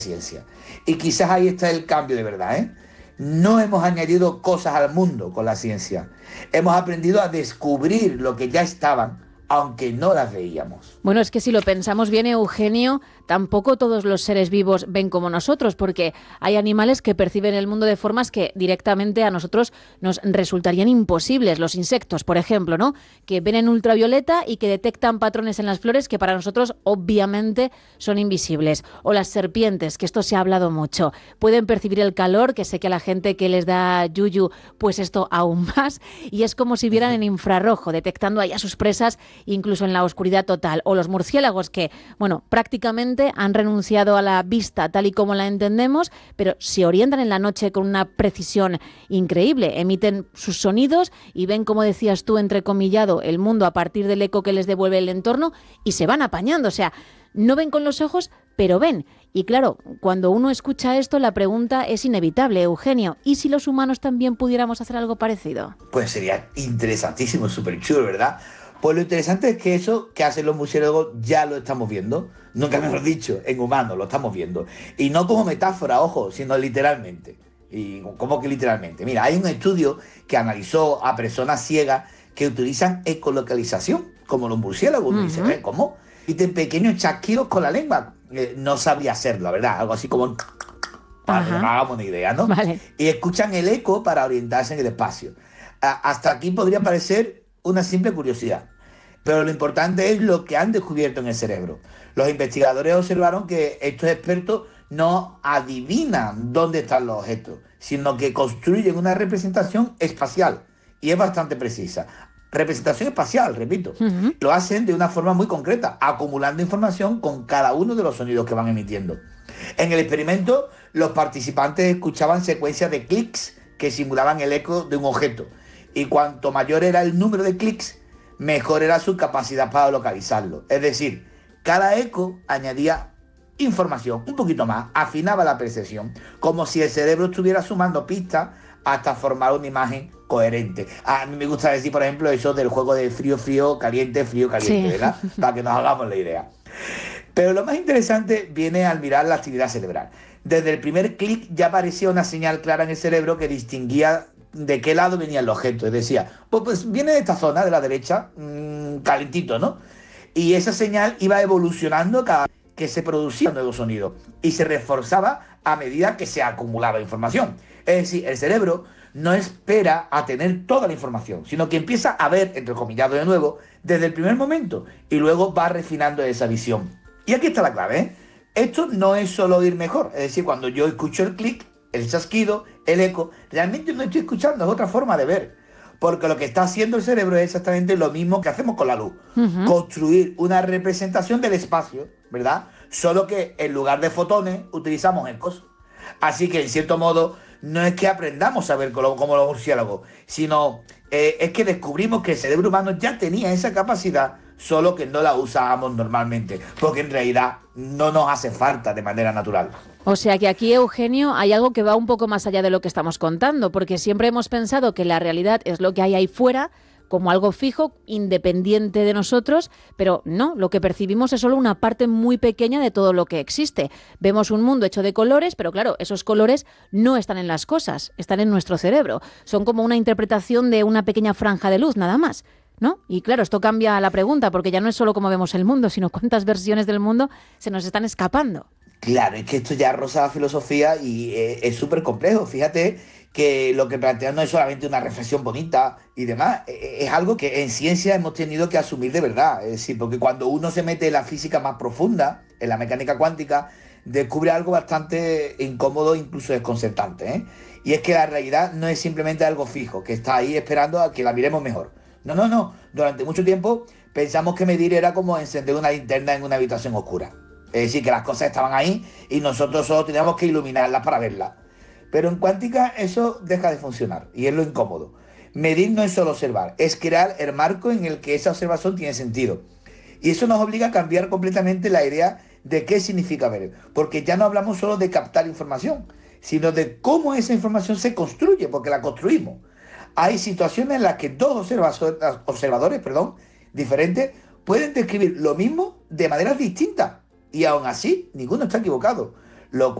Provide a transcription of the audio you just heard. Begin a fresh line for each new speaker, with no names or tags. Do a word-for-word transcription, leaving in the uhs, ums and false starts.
ciencia. Y quizás ahí está el cambio de verdad, ¿eh? No hemos añadido cosas al mundo con la ciencia. Hemos aprendido a descubrir lo que ya estaban, aunque no las veíamos.
Bueno, es que si lo pensamos bien, Eugenio, tampoco todos los seres vivos ven como nosotros, porque hay animales que perciben el mundo de formas que directamente a nosotros nos resultarían imposibles. Los insectos, por ejemplo, ¿no? Que ven en ultravioleta y que detectan patrones en las flores que para nosotros obviamente son invisibles. O las serpientes, que esto se ha hablado mucho. Pueden percibir el calor, que sé que a la gente que les da yuyu, pues esto aún más. Y es como si vieran en infrarrojo, detectando ahí a sus presas, incluso en la oscuridad total. O los murciélagos que, bueno, prácticamente han renunciado a la vista tal y como la entendemos, pero se orientan en la noche con una precisión increíble. Emiten sus sonidos y ven, como decías tú, entrecomillado, el mundo a partir del eco que les devuelve el entorno y se van apañando. O sea, no ven con los ojos, pero ven. Y claro, cuando uno escucha esto, la pregunta es inevitable, Eugenio. ¿Y si los humanos también pudiéramos hacer algo parecido?
Pues sería interesantísimo, súper chulo, ¿verdad? Pues lo interesante es que eso que hacen los murciélagos ya lo estamos viendo. Nunca mejor dicho, en humanos lo estamos viendo. Y no como metáfora, ojo, sino literalmente. ¿Y cómo que literalmente? Mira, hay un estudio que analizó a personas ciegas que utilizan ecolocalización, como los murciélagos. Uh-huh. Dice, ¿eh? ¿Cómo? Y de pequeños chasquidos con la lengua. Eh, no sabría hacerlo, la verdad. Algo así como... Para que no hagamos una idea, ¿no?
Vale.
Y escuchan el eco para orientarse en el espacio. A- hasta aquí podría parecer una simple curiosidad. Pero lo importante es lo que han descubierto en el cerebro. Los investigadores observaron que estos expertos no adivinan dónde están los objetos, sino que construyen una representación espacial. Y es bastante precisa. Representación espacial, repito. Uh-huh. Lo hacen de una forma muy concreta, acumulando información con cada uno de los sonidos que van emitiendo. En el experimento, los participantes escuchaban secuencias de clics que simulaban el eco de un objeto. Y cuanto mayor era el número de clics, mejor era su capacidad para localizarlo. Es decir, cada eco añadía información, un poquito más, afinaba la percepción, como si el cerebro estuviera sumando pistas hasta formar una imagen coherente. A mí me gusta decir, por ejemplo, eso del juego de frío, frío, caliente, frío, caliente, sí. ¿Verdad? Para que nos hagamos la idea. Pero lo más interesante viene al mirar la actividad cerebral. Desde el primer clic ya aparecía una señal clara en el cerebro que distinguía de qué lado venía el objeto. Es decir, pues, pues viene de esta zona, de la derecha, mmm, calentito, ¿no? Y esa señal iba evolucionando cada vez que se producía un nuevo sonido y se reforzaba a medida que se acumulaba información. Es decir, el cerebro no espera a tener toda la información, sino que empieza a ver, entrecomillado de nuevo, desde el primer momento y luego va refinando esa visión. Y aquí está la clave, ¿eh? Esto no es solo oír mejor, es decir, cuando yo escucho el clic, el chasquido, el eco, realmente no estoy escuchando, es otra forma de ver. Porque lo que está haciendo el cerebro es exactamente lo mismo que hacemos con la luz. Uh-huh. Construir una representación del espacio, ¿verdad? Solo que en lugar de fotones utilizamos ecos. Así que, en cierto modo, no es que aprendamos a ver como, como los murciélagos, sino eh, es que descubrimos que el cerebro humano ya tenía esa capacidad, solo que no la usábamos normalmente, porque en realidad no nos hace falta de manera natural.
O sea que aquí, Eugenio, hay algo que va un poco más allá de lo que estamos contando, porque siempre hemos pensado que la realidad es lo que hay ahí fuera, como algo fijo, independiente de nosotros, pero no, lo que percibimos es solo una parte muy pequeña de todo lo que existe. Vemos un mundo hecho de colores, pero claro, esos colores no están en las cosas, están en nuestro cerebro. Son como una interpretación de una pequeña franja de luz, nada más, ¿no? Y claro, esto cambia la pregunta, porque ya no es solo cómo vemos el mundo, sino cuántas versiones del mundo se nos están escapando.
Claro, es que esto ya roza la filosofía y eh, es súper complejo. Fíjate que lo que plantean no es solamente una reflexión bonita y demás, eh, es algo que en ciencia hemos tenido que asumir de verdad. Es decir, porque cuando uno se mete en la física más profunda, en la mecánica cuántica, descubre algo bastante incómodo, incluso desconcertante, ¿eh? Y es que la realidad no es simplemente algo fijo, que está ahí esperando a que la miremos mejor. No, no, no. Durante mucho tiempo pensamos que medir era como encender una linterna en una habitación oscura. Es decir, que las cosas estaban ahí y nosotros solo teníamos que iluminarlas para verlas. Pero en cuántica eso deja de funcionar y es lo incómodo. Medir no es solo observar, es crear el marco en el que esa observación tiene sentido. Y eso nos obliga a cambiar completamente la idea de qué significa ver. Porque ya no hablamos solo de captar información, sino de cómo esa información se construye, porque la construimos. Hay situaciones en las que dos observadores, observadores perdón, diferentes pueden describir lo mismo de maneras distintas. Y aún así, ninguno está equivocado. lo